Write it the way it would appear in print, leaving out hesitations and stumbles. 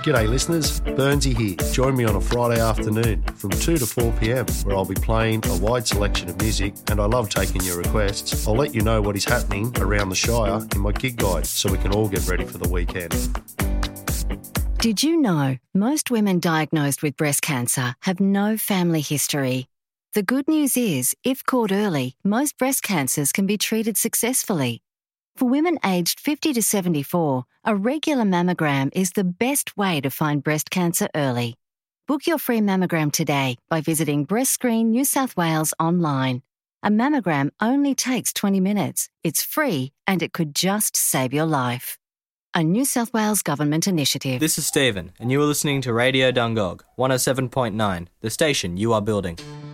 G'day listeners, Burnsy here. Join me on a Friday afternoon from 2 to 4pm where I'll be playing a wide selection of music and I love taking your requests. I'll let you know what is happening around the Shire in my gig guide so we can all get ready for the weekend. Did you know most women diagnosed with breast cancer have no family history? The good news is, if caught early, most breast cancers can be treated successfully. For women aged 50 to 74, a regular mammogram is the best way to find breast cancer early. Book your free mammogram today by visiting Breast Screen New South Wales online. A mammogram only takes 20 minutes. It's free and it could just save your life. A New South Wales Government initiative. This is Stephen, and you are listening to Radio Dungog, 107.9, the station you are building.